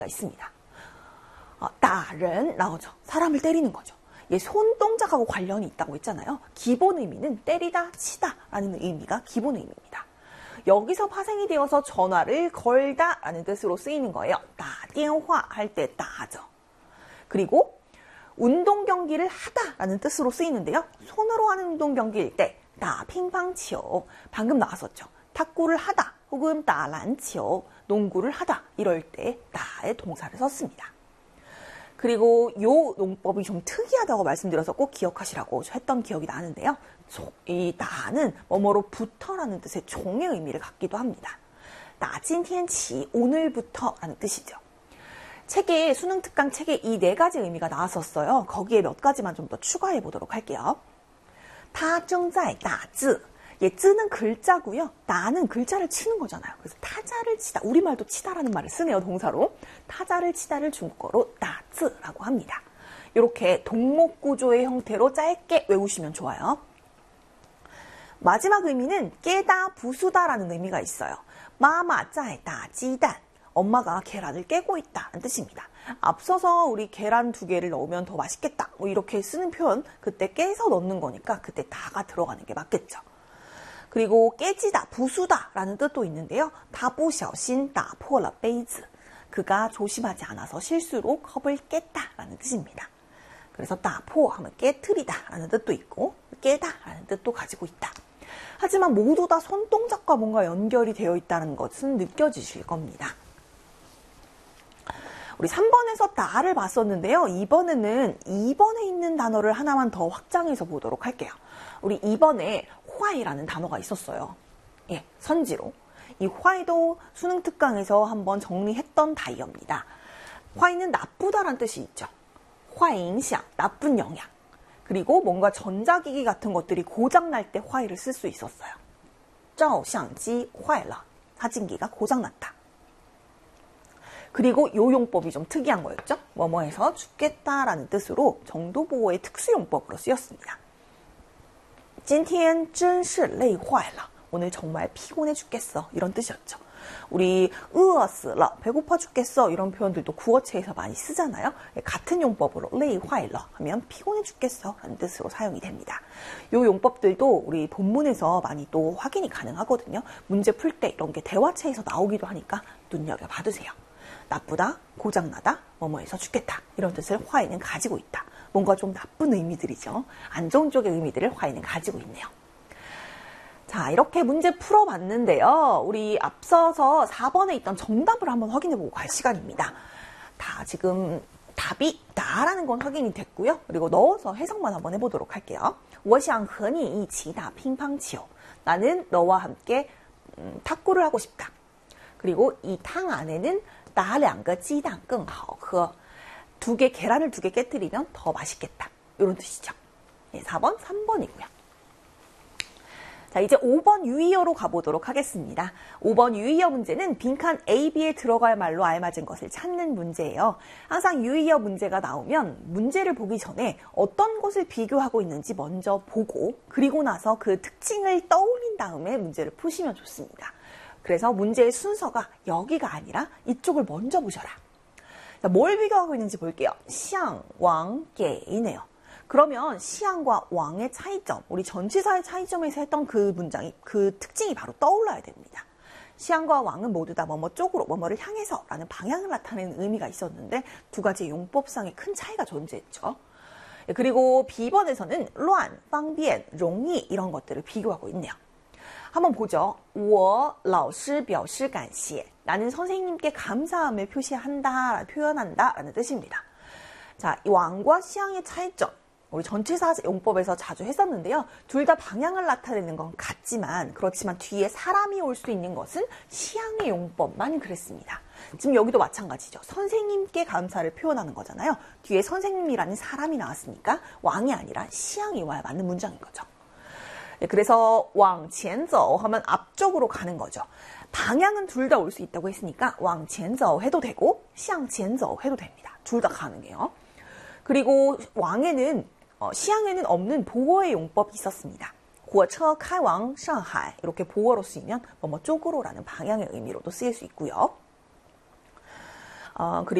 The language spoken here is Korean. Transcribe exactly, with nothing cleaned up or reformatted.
있습니다. 어, 따른 나오죠. 사람을 때리는 거죠. 얘 손동작하고 관련이 있다고 했잖아요. 기본 의미는 때리다, 치다 라는 의미가 기본 의미입니다. 여기서 파생이 되어서 전화를 걸다 라는 뜻으로 쓰이는 거예요. 따电话 할 때 따죠. 그리고 운동 경기를 하다 라는 뜻으로 쓰이는데요. 손으로 하는 운동 경기일 때 따 乒乓球 방금 나왔었죠. 탁구를 하다 혹은 따 란치오 농구를 하다 이럴 때 따의 동사를 썼습니다. 그리고 요 농법이 좀 특이하다고 말씀드려서 꼭 기억하시라고 했던 기억이 나는데요. 이 따는 뭐뭐로 부터라는 뜻의 종의 의미를 갖기도 합니다. 따今天起 오늘부터 라는 뜻이죠. 책에 수능 특강 책에 이 네 가지 의미가 나왔었어요. 거기에 몇 가지만 좀 더 추가해 보도록 할게요. 他正在打字 예, 쯔는 글자고요. 나는 글자를 치는 거잖아요. 그래서 타자를 치다, 우리말도 치다라는 말을 쓰네요, 동사로. 타자를 치다를 중국어로 따즈라고 합니다. 이렇게 동목 구조의 형태로 짧게 외우시면 좋아요. 마지막 의미는 깨다, 부수다라는 의미가 있어요. 마마 짜에다 찌단, 엄마가 계란을 깨고 있다는 뜻입니다. 앞서서 우리 계란 두 개를 넣으면 더 맛있겠다, 뭐 이렇게 쓰는 표현, 그때 깨서 넣는 거니까 그때 다가 들어가는 게 맞겠죠. 그리고 깨지다, 부수다 라는 뜻도 있는데요. 他不小心打破了杯子 그가 조심하지 않아서 실수로 컵을 깼다 라는 뜻입니다. 그래서 打破 하면 깨트리다 라는 뜻도 있고 깨다 라는 뜻도 가지고 있다. 하지만 모두 다 손동작과 뭔가 연결이 되어 있다는 것은 느껴지실 겁니다. 우리 삼 번에서 따를 봤었는데요. 이번에는 이 번에 있는 단어를 하나만 더 확장해서 보도록 할게요. 우리 이 번에 화이라는 단어가 있었어요. 예, 선지로. 이 화이도 수능 특강에서 한번 정리했던 단어입니다. 화이는 나쁘다라는 뜻이 있죠. 화잉샹, 나쁜 영향. 그리고 뭔가 전자기기 같은 것들이 고장날 때 화이를 쓸 수 있었어요. 照相机坏了, 사진기가 고장났다. 그리고 요 용법이 좀 특이한 거였죠. 뭐뭐해서 죽겠다라는 뜻으로 정도보호의 특수용법으로 쓰였습니다. 今天真是累坏了. 오늘 정말 피곤해 죽겠어. 이런 뜻이었죠. 우리 饿死了, 배고파 죽겠어. 이런 표현들도 구어체에서 많이 쓰잖아요. 같은 용법으로 累坏了 하면 피곤해 죽겠어 라는 뜻으로 사용이 됩니다. 이 용법들도 우리 본문에서 많이 또 확인이 가능하거든요. 문제 풀 때 이런 게 대화체에서 나오기도 하니까 눈여겨봐두세요. 나쁘다, 고장나다, 뭐뭐해서 죽겠다 이런 뜻을 화이는 가지고 있다. 뭔가 좀 나쁜 의미들이죠. 안 좋은 쪽의 의미들을 화이는 가지고 있네요. 자, 이렇게 문제 풀어봤는데요. 우리 앞서서 사 번에 있던 정답을 한번 확인해보고 갈 시간입니다. 다 지금 답이 나라는 건 확인이 됐고요. 그리고 넣어서 해석만 한번 해보도록 할게요. 我想和你一起打乒乓球. 나는 너와 함께 음, 탁구를 하고 싶다. 그리고 이 탕 안에는 打两个鸡蛋更好喝. 두 개, 계란을 두 개 깨뜨리면 더 맛있겠다. 이런 뜻이죠. 네, 사 번, 삼 번이고요. 자, 이제 오 번 유의어로 가보도록 하겠습니다. 오 번 유의어 문제는 빈칸 A, B에 들어갈 말로 알맞은 것을 찾는 문제예요. 항상 유의어 문제가 나오면 문제를 보기 전에 어떤 것을 비교하고 있는지 먼저 보고 그리고 나서 그 특징을 떠올린 다음에 문제를 푸시면 좋습니다. 그래서 문제의 순서가 여기가 아니라 이쪽을 먼저 보셔라. 자, 뭘 비교하고 있는지 볼게요. 시앙, 왕, 게이네요. 그러면 시앙과 왕의 차이점, 우리 전치사의 차이점에서 했던 그 문장이, 그 특징이 바로 떠올라야 됩니다. 시앙과 왕은 모두 다 뭐뭐 쪽으로, 뭐뭐를 향해서 라는 방향을 나타내는 의미가 있었는데 두 가지 용법상의 큰 차이가 존재했죠. 그리고 비 번에서는 乱, 方便, 容易 이런 것들을 비교하고 있네요. 한번 보죠. 我老师表示感谢. 나는 선생님께 감사함을 표시한다, 표현한다 라는 뜻입니다. 자, 이 왕과 시앙의 차이점. 우리 전치사 용법에서 자주 했었는데요. 둘 다 방향을 나타내는 건 같지만 그렇지만 뒤에 사람이 올 수 있는 것은 시앙의 용법만 그랬습니다. 지금 여기도 마찬가지죠. 선생님께 감사를 표현하는 거잖아요. 뒤에 선생님이라는 사람이 나왔으니까 왕이 아니라 시앙이 와야 맞는 문장인 거죠. 그래서 왕, 前走 하면 앞쪽으로 가는 거죠. 방향은 둘 다 올 수 있다고 했으니까 왕, 前走 해도 되고 向前走 해도 됩니다. 둘 다 가능해요. 그리고 왕에는 어, 시향에는 없는 보어의 용법이 있었습니다. 火车开往上海 이렇게 보어로 쓰이면 뭐뭐 쪽으로라는 방향의 의미로도 쓰일 수 있고요. 어, 그리고